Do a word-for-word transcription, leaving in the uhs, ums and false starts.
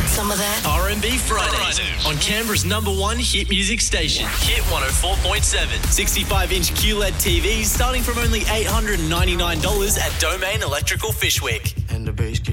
some of that? R and B Fridays on Canberra's number one hit music station, Hit one oh four point seven. sixty-five inch Q L E D T Vs starting from only eight hundred ninety-nine dollars at Domain Electrical Fishwick. And the bass